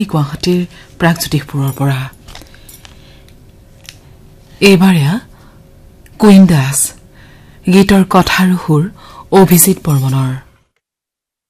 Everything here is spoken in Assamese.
গুৱাহাটীৰ প্ৰাগজ্যোতিষপুৰৰ পৰা এইবাৰে কুইন দাস গীতৰ কথা আৰু সুৰ অভিজিত বৰ্মনৰ